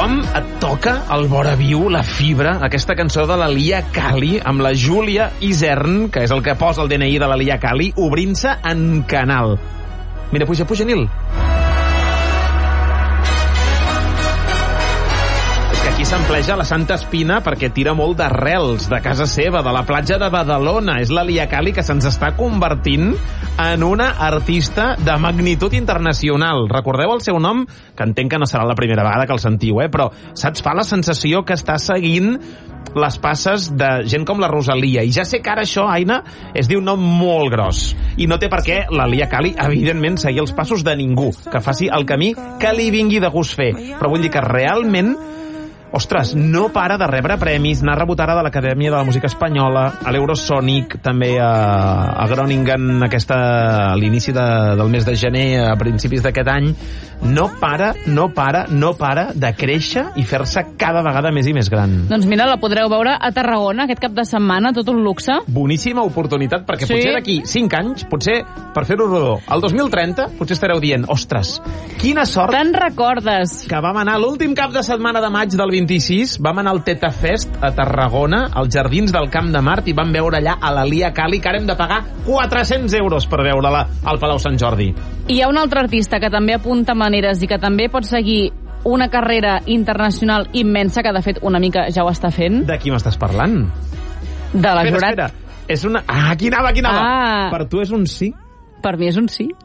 Com et toca el vora viu, la fibra, aquesta cançó de la Lia Kali amb la Júlia Isern, que és el que posa el DNI de la Lia Kali, obrint-se en canal. Mira, puja, Nil. Aquí s'empleja la Santa Espina perquè tira molt d'arrels de casa seva, de la platja de Badalona. És la Lia Kali que se'ns està convertint en una artista de magnitud internacional. Recordeu el seu nom? Que entenc que no serà la primera vegada que el sentiu, però saps, fa la sensació que està seguint les passes de gent com la Rosalia. I ja sé que ara això, Aina, és dir un nom molt gros. I no té per què la Lia Kali, evidentment, seguir els passos de ningú, que faci el camí que li vingui de gust fer. Però vull dir que realment ostres, no para de rebre premis. N'ha rebut ara de l'Acadèmia de la Música Espanyola, a l'Eurosonic, també a Groningen, a l'inici del mes de gener, a principis d'aquest any. No para de créixer i fer-se cada vegada més i més gran. Doncs mira, la podreu veure a Tarragona aquest cap de setmana, tot un luxe. Boníssima oportunitat, perquè potser d'aquí 5 anys, potser, per fer-ho rodó, el 2030, potser estareu dient, ostres, quina sort... Te'n recordes? Que vam anar l'últim cap de setmana de maig del 26, vam anar al Teta Fest a Tarragona, als jardins del Camp de Mart, i vam veure allà a la Lia Kali, que ara hem de pagar 400 euros per veure-la al Palau Sant Jordi. I hi ha un altre artista que també apunta maneres i que també pot seguir una carrera internacional immensa, que de fet una mica ja ho està fent. De qui m'estàs parlant? De la Jurat. Espera. És una... Aquí anava. Ah. Per tu és un sí? Per mi és un sí.